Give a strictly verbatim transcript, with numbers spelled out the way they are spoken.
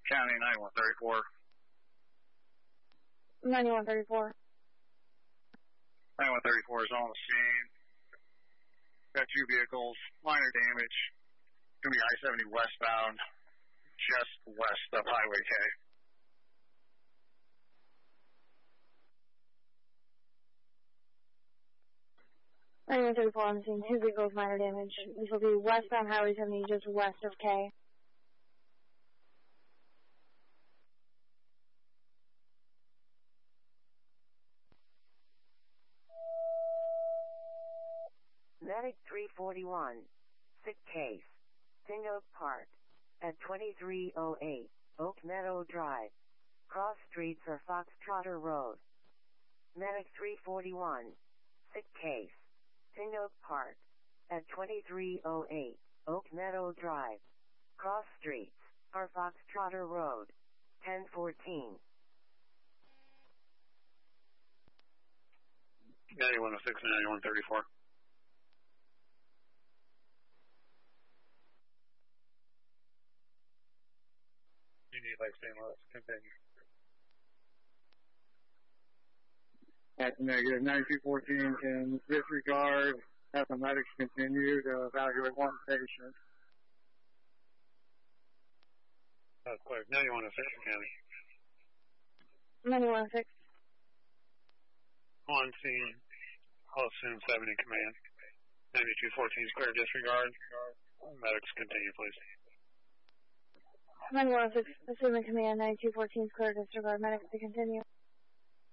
County, ninety-one thirty-four. ninety-one thirty-four. ninety-one thirty-four is on the scene. Got two vehicles, minor damage. Going to be I seventy westbound, just west of Highway K. ninety-one thirty-four on the scene. Two vehicles, minor damage. This will be westbound Highway seventy, just west of K. Medic three forty-one. Sick case. Tingo Park. At twenty-three oh eight, Oak Meadow Drive. Cross streets or Foxtrotter Road. Medic three forty-one. Sick case. Tingo Park. At twenty-three oh eight, Oak Meadow Drive. Cross streets or Foxtrotter Road. ten fourteen. ninety-one oh six and ninety-one thirty-four. You need like Saint Louis. Continue. That's negative. ninety-two fourteen can disregard. Have the medics continue to evaluate one patient. That's clear. ninety-one oh six County. ninety-one oh six. On scene. I'll assume seven in command. ninety-two fourteen is clear disregard. Medics continue, please. ninety-one oh six, assuming command, ninety-two fourteen is clear disregard, medics to continue.